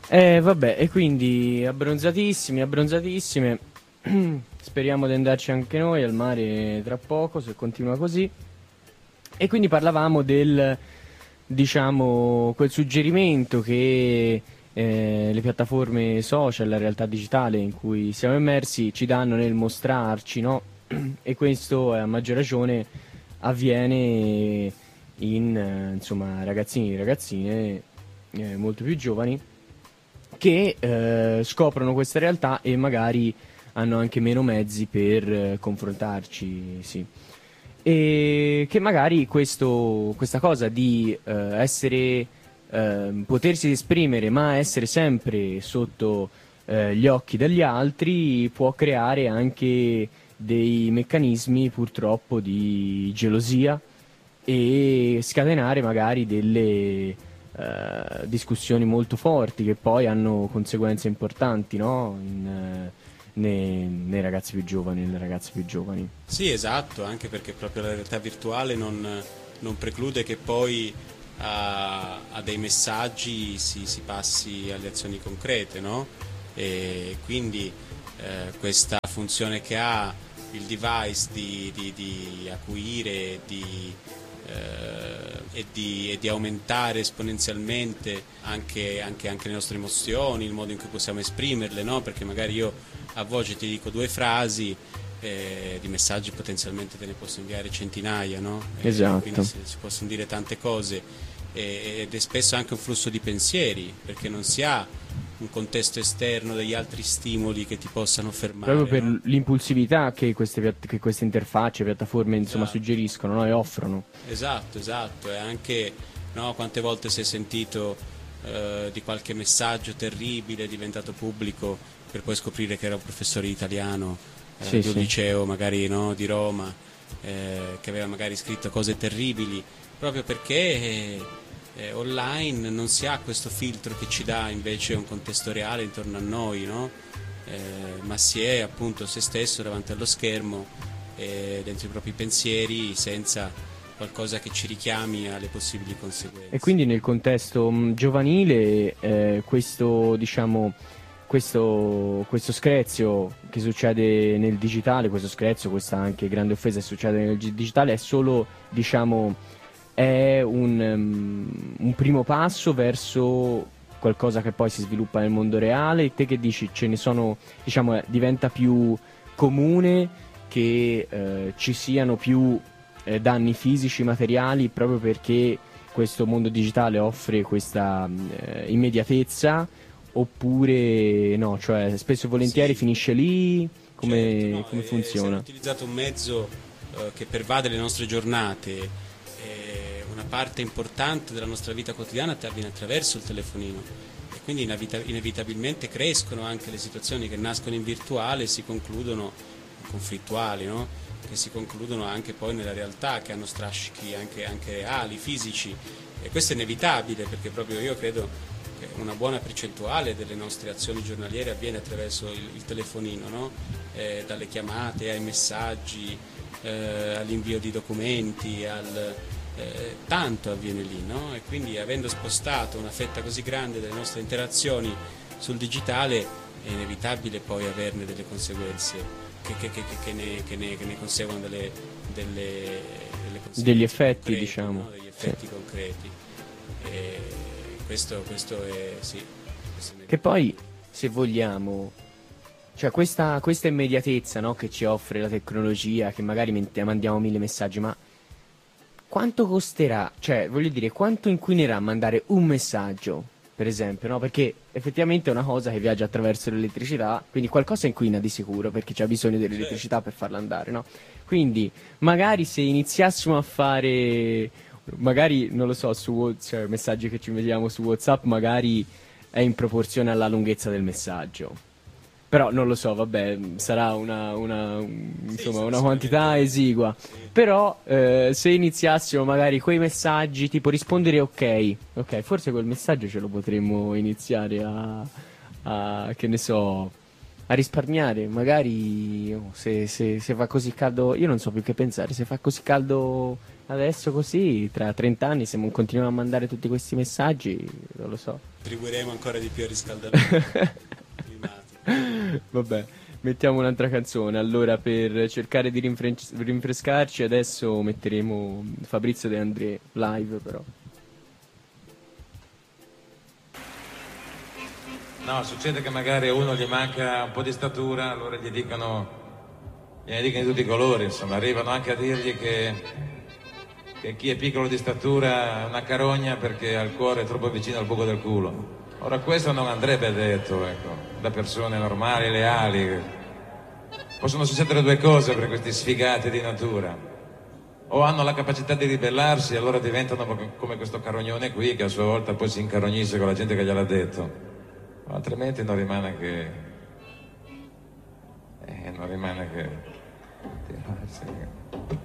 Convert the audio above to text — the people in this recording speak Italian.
Vabbè, e quindi abbronzatissimi, abbronzatissime. Speriamo di andarci anche noi al mare tra poco, se continua così. E quindi parlavamo del, diciamo, quel suggerimento che le piattaforme social, la realtà digitale in cui siamo immersi ci danno nel mostrarci, no? E questo a maggior ragione avviene in, insomma, ragazzini e ragazzine molto più giovani che scoprono questa realtà e magari hanno anche meno mezzi per confrontarci, sì. E che magari questa cosa di potersi esprimere ma essere sempre sotto gli occhi degli altri può creare anche dei meccanismi purtroppo di gelosia e scatenare magari delle discussioni molto forti che poi hanno conseguenze importanti, no? Nei ragazzi più giovani, nelle ragazze più giovani. Sì, esatto, anche perché proprio la realtà virtuale non preclude che poi a dei messaggi si passi alle azioni concrete, no? E quindi questa funzione che ha il device di acuire e di aumentare esponenzialmente anche le nostre emozioni, il modo in cui possiamo esprimerle, no? Perché magari io a voce ti dico due frasi, di messaggi potenzialmente te ne posso inviare centinaia, no? Quindi Esatto. si possono dire tante cose ed è spesso anche un flusso di pensieri, perché non si ha un contesto esterno degli altri stimoli che ti possano Proprio fermare, per no? l'impulsività che che queste interfacce, piattaforme, insomma, Esatto. suggeriscono, no? E offrono. Esatto, esatto, e anche no, quante volte si è sentito di qualche messaggio terribile diventato pubblico per poi scoprire che era un professore di italiano Sì, di un sì. liceo magari no, di Roma che aveva magari scritto cose terribili proprio perché online non si ha questo filtro che ci dà invece un contesto reale intorno a noi, no? Ma si è appunto se stesso davanti allo schermo dentro i propri pensieri senza qualcosa che ci richiami alle possibili E conseguenze. quindi nel contesto giovanile, questo, diciamo, questo screzio che succede nel digitale, questo screzio, questa anche grande offesa che succede nel digitale, è solo, diciamo, è un primo passo verso qualcosa che poi si sviluppa nel mondo reale. Te che dici, ce ne sono, diciamo, diventa più comune che ci siano più danni fisici, materiali, proprio perché questo mondo digitale offre questa immediatezza, oppure no, cioè spesso e volentieri Sì, finisce lì, certo, come, no, come essendo funziona? utilizzato un mezzo che pervade le nostre giornate, una parte importante della nostra vita quotidiana avviene attraverso il telefonino e quindi inevitabilmente crescono anche le situazioni che nascono in virtuale e si concludono conflittuali, no? Che si concludono anche poi nella realtà, che hanno strascichi anche reali, fisici. E questo è inevitabile perché proprio io credo che una buona percentuale delle nostre azioni giornaliere avviene attraverso il telefonino, no? Dalle chiamate ai messaggi, all'invio di documenti, tanto avviene lì, no? E quindi avendo spostato una fetta così grande delle nostre interazioni sul digitale è inevitabile poi averne delle conseguenze che ne conseguono delle Degli conseguenze effetti, concrete, diciamo. no? Degli Sì. effetti concreti. E questo è sì, questo è Che poi, inevitabile. se vogliamo, cioè questa immediatezza, no, che ci offre la tecnologia, che magari mandiamo mille messaggi, ma quanto costerà? Cioè, voglio dire, quanto inquinerà mandare un messaggio, per esempio, no? Perché effettivamente è una cosa che viaggia attraverso l'elettricità, quindi qualcosa inquina di sicuro, perché c'è bisogno dell'elettricità Certo. per farla andare, no? Quindi, magari se iniziassimo a fare, magari, non lo so, cioè, messaggi che ci vediamo su WhatsApp, magari è in proporzione alla lunghezza del messaggio. Però non lo so, vabbè, sarà Sì, insomma, sarà una quantità sicuramente esigua. sì. Però se iniziassimo magari quei messaggi tipo rispondere ok, ok, forse quel messaggio ce lo potremmo iniziare che ne so, a risparmiare. Magari se fa così caldo, io non so più che pensare, se fa così caldo Adesso così, tra 30 anni, se non continuiamo a mandare tutti questi messaggi, non lo so. Contribuiremo ancora di più al riscaldamento climatico. Vabbè, mettiamo un'altra canzone. Allora, per cercare di rinfrescarci, adesso metteremo Fabrizio De André live, però. No, succede che magari a uno gli manca un po' di statura, allora gliene dicono di tutti i colori, insomma, arrivano anche a dirgli che chi è piccolo di statura è una carogna perché ha il cuore troppo vicino al buco del culo. Ora questo non andrebbe detto, ecco, da persone normali, leali. Possono succedere due cose per questi sfigati di natura. O hanno la capacità di ribellarsi e allora diventano come questo carognone qui che a sua volta poi si incarognisce con la gente che gliel'ha detto. Altrimenti non rimane che tirarsi.